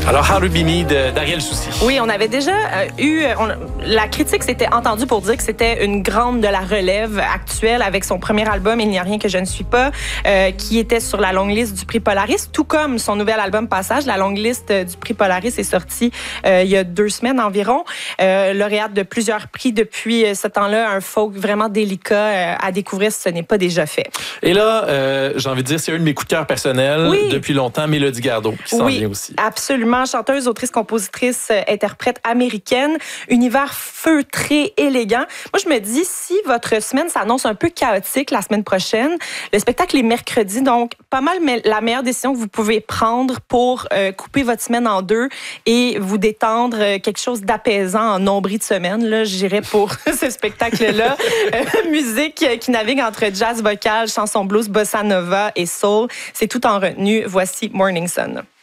Alors, How to Be Me d'Ariel Soucy. Oui, on avait déjà la critique s'était entendue pour dire que c'était une grande de la relève actuelle avec son premier album Il n'y a rien que je ne suis pas, qui était sur la longue liste du prix Polaris, tout comme son nouvel album Passage. La longue liste du prix Polaris est sortie il y a 2 semaines environ. Lauréate de plusieurs prix depuis ce temps-là, un folk vraiment délicat à découvrir si ce n'est pas déjà fait. Et là, j'ai envie de dire, c'est un de mes coups de cœur personnels depuis longtemps, Mélodie Gardot, qui s'en vient aussi. Absolument. Chanteuse, autrice, compositrice, interprète américaine, univers feutré, élégant. Moi, je me dis, si votre semaine s'annonce un peu chaotique la semaine prochaine, le spectacle est mercredi, donc pas mal la meilleure décision que vous pouvez prendre pour couper votre semaine en 2 et vous détendre, quelque chose d'apaisant en nombril de semaine. Là, j'irais pour ce spectacle-là. Musique qui navigue entre jazz vocal, chanson blues, bossa nova et soul. C'est tout en retenue. Voici Morning Sun.